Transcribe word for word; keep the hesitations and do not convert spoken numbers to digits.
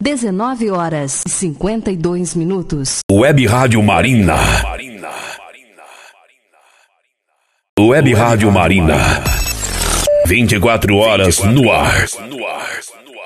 dezenove horas e cinquenta e dois minutos. Web Rádio Marina. Web Rádio Marina. vinte e quatro horas no ar.